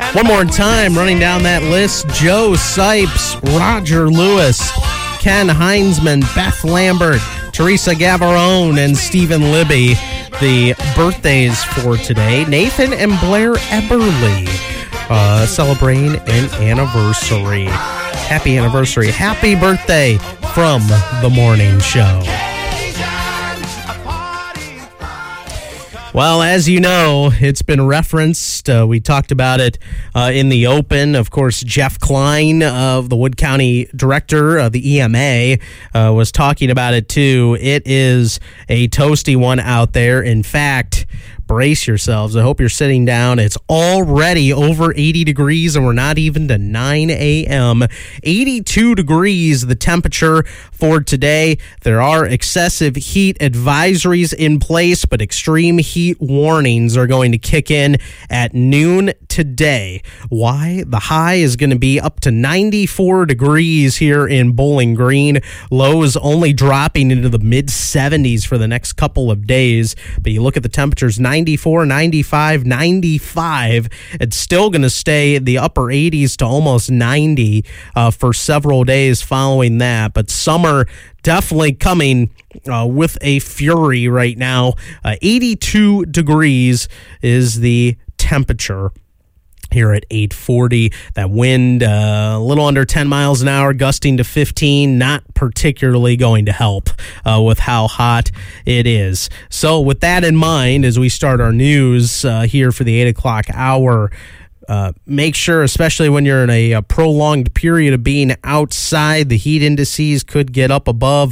One more time, running down that list, Joe Sipes, Roger Lewis, Ken Heinzman, Beth Lambert, Teresa Gavarone, and Stephen Libby. The birthdays for today, Nathan and Blair Eberly, celebrating an anniversary. Happy anniversary. Happy birthday from the morning show. Well, as you know, it's been referenced. We talked about it in the open. Of course, Jeff Klein of the Wood County Director of the EMA was talking about it too. It is a toasty one out there. In fact, brace yourselves. I hope you're sitting down. It's already over 80 degrees, and we're not even to 9 a.m. 82 degrees, the temperature for today. There are excessive heat advisories in place, but extreme heat warnings are going to kick in at noon today. Why? The high is going to be up to 94 degrees here in Bowling Green. Lows only dropping into the mid-70s for the next couple of days. But you look at the temperatures, 94, 95, 95. It's still going to stay in the upper 80s to almost 90 for several days following that. But summer definitely coming with a fury right now. 82 degrees is the temperature here at 8:40. That wind a little under 10 miles an hour, gusting to 15, not particularly going to help with how hot it is. So with that in mind, as we start our news here for the 8 o'clock hour, make sure, especially when you're in a prolonged period of being outside, the heat indices could get up above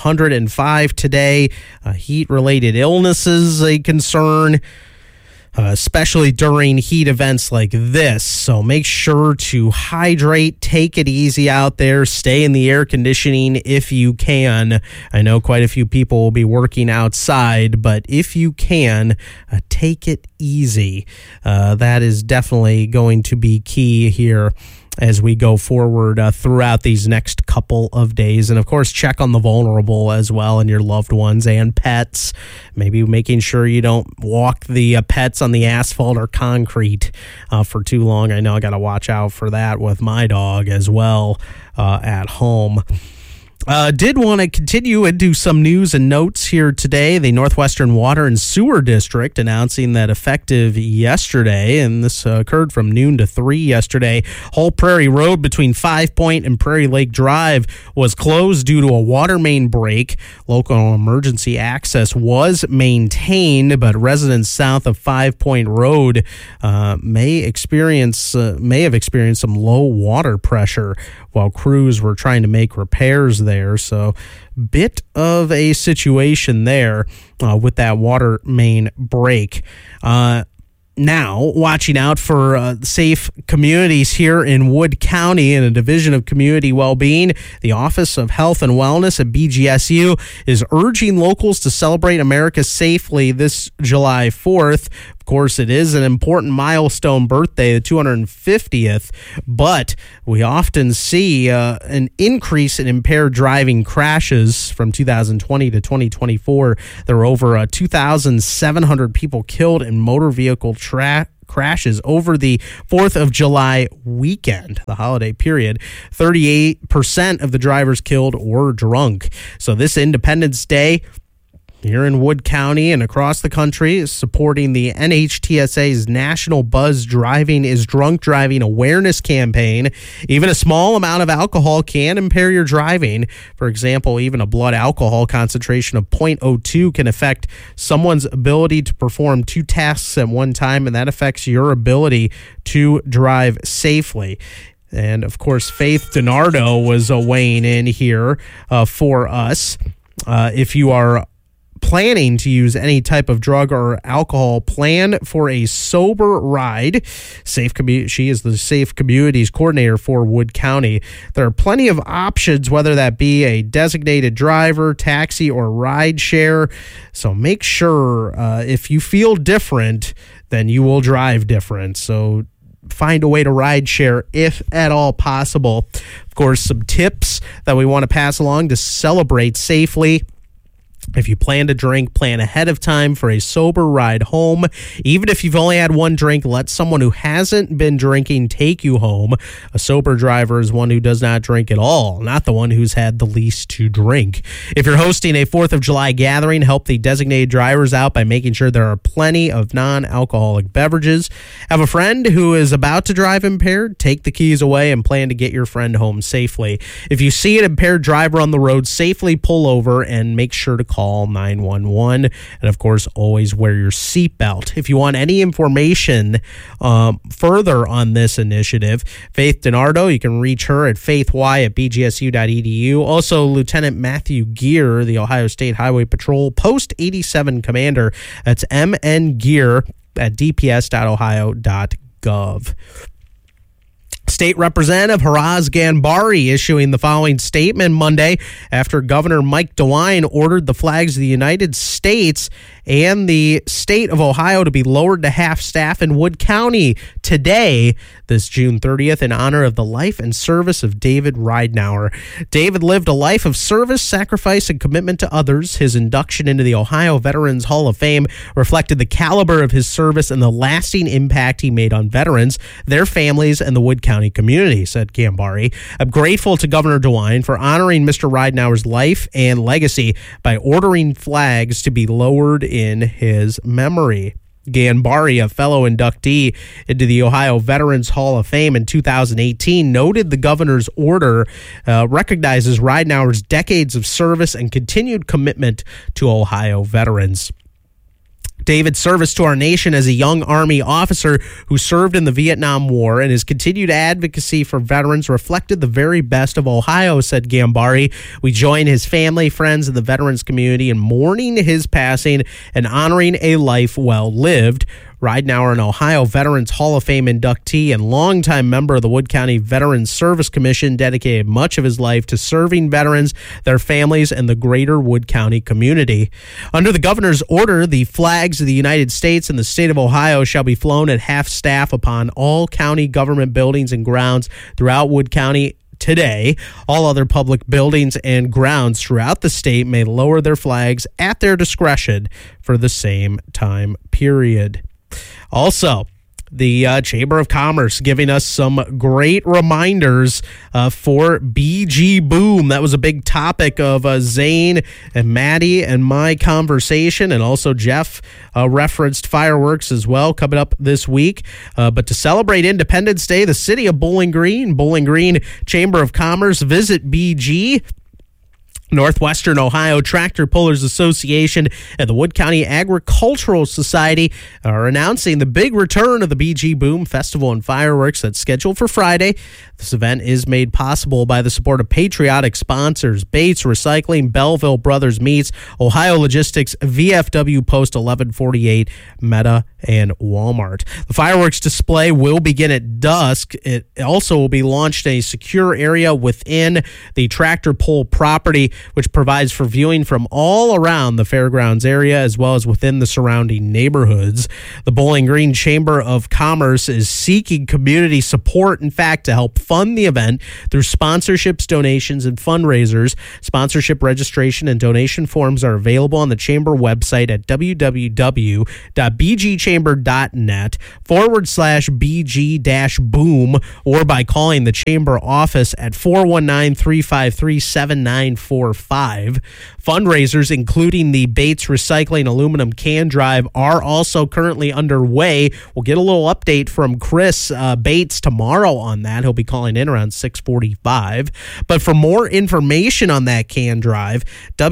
105 today. Heat-related illnesses a concern, especially during heat events like this. So make sure to hydrate, take it easy out there, stay in the air conditioning if you can. I know quite a few people will be working outside, but if you can, take it easy. That is definitely going to be key here as we go forward throughout these next couple of days. And, of course, check on the vulnerable as well and your loved ones and pets. Maybe making sure you don't walk the pets on the asphalt or concrete for too long. I know I got to watch out for that with my dog as well at home. Did want to continue and do some news and notes here today. The Northwestern Water and Sewer District announcing that effective yesterday, and this occurred from noon to 3 yesterday, Hull Prairie Road between 5 Point and Prairie Lake Drive was closed due to a water main break. Local emergency access was maintained, but residents south of 5 Point Road may have experienced some low water pressure while crews were trying to make repairs there. So bit of a situation there with that water main break. Now, watching out for safe communities here in Wood County in a Division of Community Wellbeing, the Office of Health and Wellness at BGSU is urging locals to celebrate America safely this July 4th. Of course, it is an important milestone birthday, the 250th, but we often see an increase in impaired driving crashes from 2020 to 2024. There were over 2,700 people killed in motor vehicle crashes over the 4th of July weekend, the holiday period. 38% of the drivers killed were drunk. So this Independence Day here in Wood County and across the country is supporting the NHTSA's National Buzz Driving is Drunk Driving Awareness campaign. Even a small amount of alcohol can impair your driving. For example, even a blood alcohol concentration of 0.02 can affect someone's ability to perform 2 tasks at one time, and that affects your ability to drive safely. And, of course, Faith DiNardo was weighing in here for us. If you are planning to use any type of drug or alcohol, plan for a sober ride. She is the Safe Communities Coordinator for Wood County. There are plenty of options, whether that be a designated driver, taxi, or ride share. So make sure if you feel different, then you will drive different. So find a way to ride share if at all possible. Of course, some tips that we want to pass along to celebrate safely If you plan to drink, plan ahead of time for a sober ride home. Even if you've only had one drink, let someone who hasn't been drinking take you home. A sober driver is one who does not drink at all, not the one who's had the least to drink. If you're hosting a 4th of July gathering, help the designated drivers out by making sure there are plenty of non-alcoholic beverages. Have a friend who is about to drive impaired, take the keys away and plan to get your friend home safely. If you see an impaired driver on the road, safely pull over and make sure to call 911, and of course always wear your seatbelt. If you want any information further on this initiative, Faith DiNardo, you can reach her at faithY@bgsu.edu. Also, Lieutenant Matthew Gear, the Ohio State Highway Patrol Post 87 Commander, that's mngear at dps.ohio.gov. State Representative Haraz Ganbari issuing the following statement Monday after Governor Mike DeWine ordered the flags of the United States and the state of Ohio to be lowered to half-staff in Wood County today, this June 30th, in honor of the life and service of David Ridenour. David lived a life of service, sacrifice, and commitment to others. His induction into the Ohio Veterans Hall of Fame reflected the caliber of his service and the lasting impact he made on veterans, their families, and the Wood County community, said Ganbari. I'm grateful to Governor DeWine for honoring Mr. Ridenour's life and legacy by ordering flags to be lowered in his memory. Ganbari, a fellow inductee into the Ohio Veterans Hall of Fame in 2018, noted the governor's order recognizes Ridenour's decades of service and continued commitment to Ohio veterans. David's service to our nation as a young Army officer who served in the Vietnam War and his continued advocacy for veterans reflected the very best of Ohio, said Ganbari. We join his family, friends, and the veterans community in mourning his passing and honoring a life well lived. Ridenour, an Ohio Veterans Hall of Fame inductee and longtime member of the Wood County Veterans Service Commission, dedicated much of his life to serving veterans, their families, and the greater Wood County community. Under the governor's order, the flags of the United States and the state of Ohio shall be flown at half-staff upon all county government buildings and grounds throughout Wood County today. All other public buildings and grounds throughout the state may lower their flags at their discretion for the same time period. Also, the Chamber of Commerce giving us some great reminders for BG Boom. That was a big topic of Zane and Maddie and my conversation, and also Jeff referenced fireworks as well coming up this week. But to celebrate Independence Day, the city of Bowling Green Chamber of Commerce, visit BG. Northwestern Ohio Tractor Pullers Association and the Wood County Agricultural Society are announcing the big return of the BG Boom Festival and Fireworks that's scheduled for Friday. This event is made possible by the support of patriotic sponsors: Bates Recycling, Belleville Brothers Meats, Ohio Logistics, VFW Post 1148, Meta, and Walmart. The fireworks display will begin at dusk. It also will be launched in a secure area within the tractor pull property, which provides for viewing from all around the fairgrounds area as well as within the surrounding neighborhoods. The Bowling Green Chamber of Commerce is seeking community support, in fact, to help fund the event through sponsorships, donations, and fundraisers. Sponsorship registration and donation forms are available on the Chamber website at www.bgchamber.net/BG-boom or by calling the Chamber office at 419-353-7945. Fundraisers, including the Bates Recycling aluminum can drive, are also currently underway. We'll get a little update from Chris Bates tomorrow on that. He'll be calling in around 6:45. But for more information on that can drive,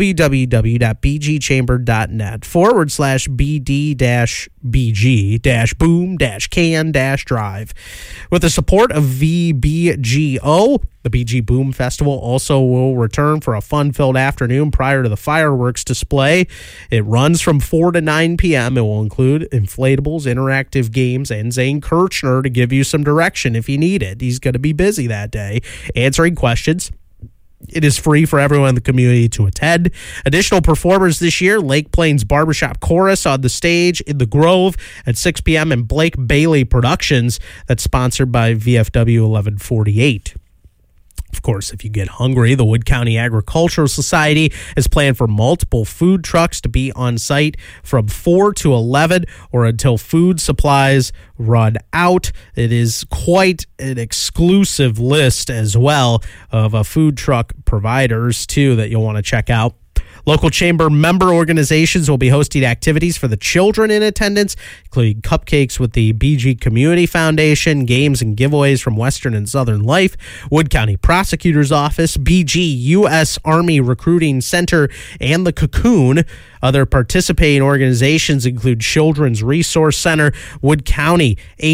www.bgchamber.net/BD-BG-boom-can-drive. With the support of VBGO, the BG Boom Festival also will return for a fun-filled afternoon prior to the fireworks display. It runs from 4 to 9 p.m. It will include inflatables, interactive games, and Zane Kirchner to give you some direction if you need it. He's going to be busy that day answering questions. It is free for everyone in the community to attend. Additional performers this year: Lake Plains Barbershop Chorus on the stage in the Grove at 6 p.m. and Blake Bailey Productions, that's sponsored by VFW 1148. Of course, if you get hungry, the Wood County Agricultural Society has planned for multiple food trucks to be on site from 4 to 11 or until food supplies run out. It is quite an exclusive list as well of food truck providers, too, that you'll want to check out. Local chamber member organizations will be hosting activities for the children in attendance, including cupcakes with the BG Community Foundation, games and giveaways from Western and Southern Life, Wood County Prosecutor's Office, BG U.S. Army Recruiting Center, and the Cocoon. Other participating organizations include Children's Resource Center, Wood County,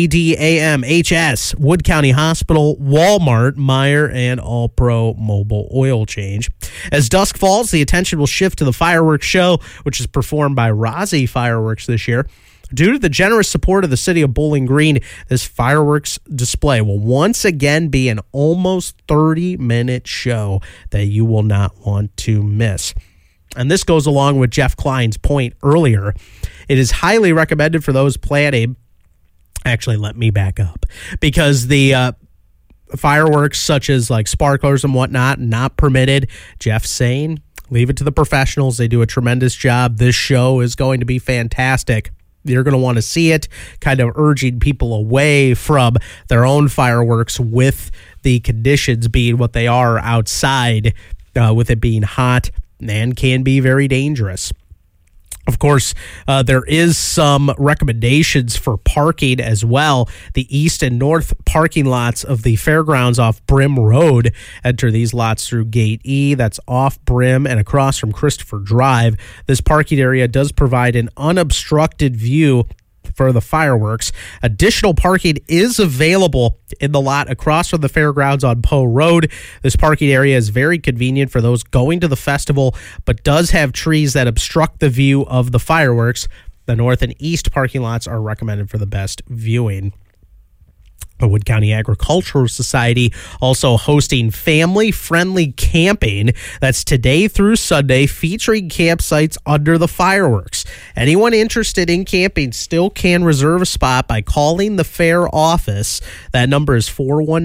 ADAMHS, Wood County Hospital, Walmart, Meijer, and All Pro Mobile Oil Change. As dusk falls, the attention will shift to the fireworks show, which is performed by Rozzi Fireworks this year. Due to the generous support of the city of Bowling Green, this fireworks display will once again be an almost 30-minute show that you will not want to miss. And this goes along with Jeff Klein's point earlier. It is highly recommended for those planning. Actually, let me back up. Because the fireworks such as like sparklers and whatnot, not permitted. Jeff's saying, leave it to the professionals. They do a tremendous job. This show is going to be fantastic. You're going to want to see it, kind of urging people away from their own fireworks with the conditions being what they are outside, with it being hot and can be very dangerous. Of course, there is some recommendations for parking as well. The east and north parking lots of the fairgrounds off Brim Road. Enter these lots through Gate E. That's off Brim and across from Christopher Drive. This parking area does provide an unobstructed view for the fireworks. Additional parking is available in the lot across from the fairgrounds on Poe Road. This parking area is very convenient for those going to the festival, but does have trees that obstruct the view of the fireworks. The north and east parking lots are recommended for the best viewing. The Wood County Agricultural Society also hosting family-friendly camping. That's today through Sunday, featuring campsites under the fireworks. Anyone interested in camping still can reserve a spot by calling the fair office. That number is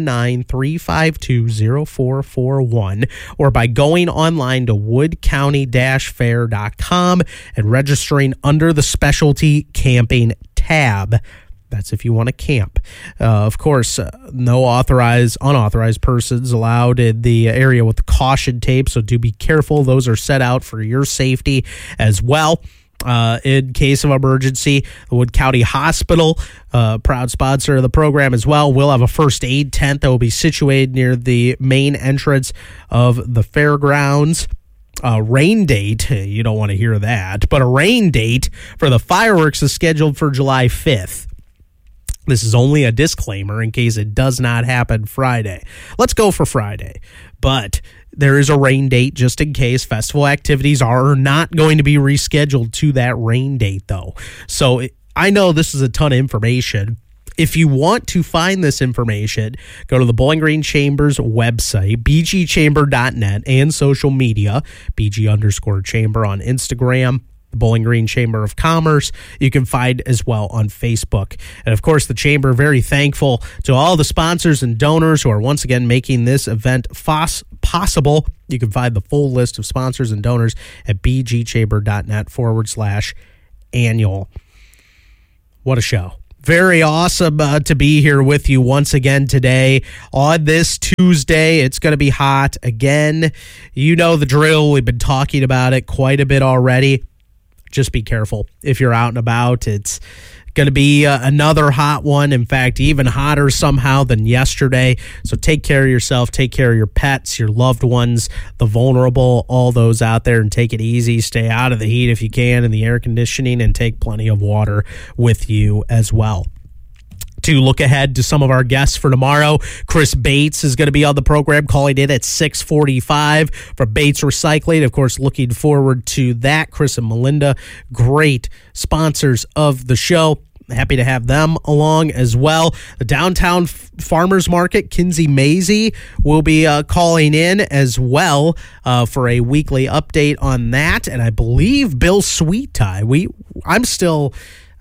419-352-0441, or by going online to woodcounty-fair.com and registering under the specialty camping tab. That's if you want to camp. Of course, no unauthorized persons allowed in the area with the caution tape, so do be careful. Those are set out for your safety as well. In case of emergency, the Wood County Hospital, proud sponsor of the program as well, will have a first aid tent that will be situated near the main entrance of the fairgrounds. Rain date, you don't want to hear that, but a rain date for the fireworks is scheduled for July 5th. This is only a disclaimer in case it does not happen Friday. Let's go for Friday. But there is a rain date just in case. Festival activities are not going to be rescheduled to that rain date, though. So I know this is a ton of information. If you want to find this information, go to the Bowling Green Chamber's website, bgchamber.net, and social media, BG_chamber on Instagram, the Bowling Green Chamber of Commerce. You can find as well on Facebook. And of course, the Chamber very thankful to all the sponsors and donors who are once again making this event possible. You can find the full list of sponsors and donors at bgchamber.net/annual. What a show. Very awesome to be here with you once again today on this Tuesday. It's going to be hot again. You know the drill. We've been talking about it quite a bit already. Just be careful if you're out and about. It's going to be another hot one. In fact, even hotter somehow than yesterday. So take care of yourself. Take care of your pets, your loved ones, the vulnerable, all those out there, and take it easy. Stay out of the heat if you can in the air conditioning, and take plenty of water with you as well. To look ahead to some of our guests for tomorrow, Chris Bates is going to be on the program, calling in at 6:45 for Bates Recycling. Of course, looking forward to that. Chris and Melinda, great sponsors of the show. Happy to have them along as well. The Downtown Farmers Market, Kinsey Mazie, will be calling in as well for a weekly update on that. And I believe Bill Sweet Tie. I'm still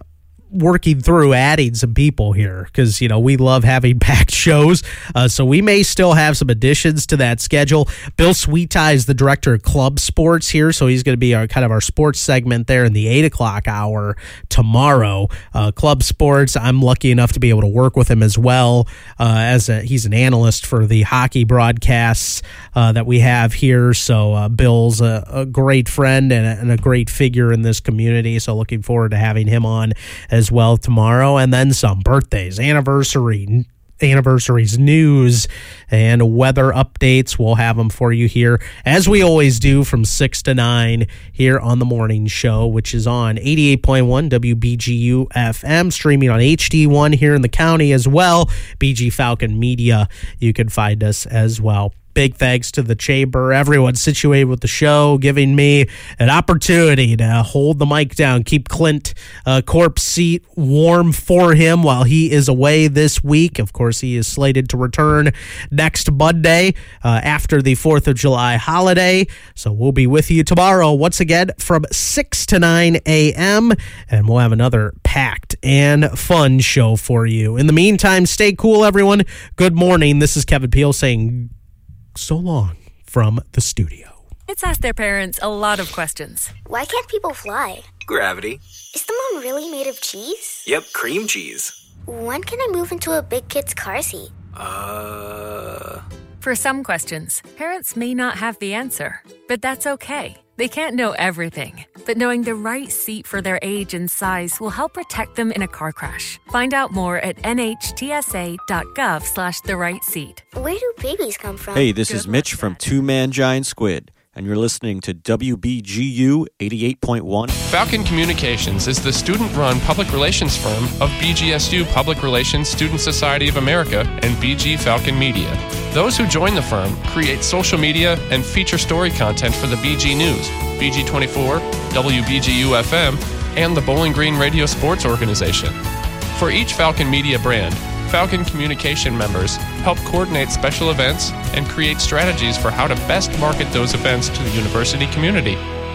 working through adding some people here because, we love having packed shows. So we may still have some additions to that schedule. Bill Sweetie is the director of club sports here. So he's going to be our sports segment there in the 8 o'clock hour tomorrow. Club sports, I'm lucky enough to be able to work with him as well. He's an analyst for the hockey broadcasts that we have here. So Bill's a great friend and a great figure in this community. So looking forward to having him on as well tomorrow. And then some birthdays, anniversaries, news, and weather updates. We'll have them for you here, as we always do, from 6 to 9 here on the morning show, which is on 88.1 WBGU FM, streaming on HD1 here in the county as well. BG Falcon Media, you can find us as well. Big thanks to the Chamber, everyone situated with the show, giving me an opportunity to hold the mic down, keep Clint Corp's seat warm for him while he is away this week. Of course, he is slated to return next Monday after the 4th of July holiday. So we'll be with you tomorrow once again from 6 to 9 a.m. and we'll have another packed and fun show for you. In the meantime, stay cool, everyone. Good morning. This is Kevin Peel saying so long from the studio. It's asked their parents a lot of questions. Why can't people fly? Gravity. Is the moon really made of cheese? Yep, cream cheese. When can I move into a big kid's car seat? For some questions, parents may not have the answer, but that's okay. They can't know everything, but knowing the right seat for their age and size will help protect them in a car crash. Find out more at nhtsa.gov/the-right-seat. Where do babies come from? Hey, this is Mitch from Two Man Giant Squid, and you're listening to WBGU 88.1. Falcon Communications is the student-run public relations firm of BGSU Public Relations Student Society of America and BG Falcon Media. Those who join the firm create social media and feature story content for the BG News, BG24, WBGU FM, and the Bowling Green Radio Sports Organization. For each Falcon Media brand, Falcon Communication members help coordinate special events and create strategies for how to best market those events to the university community.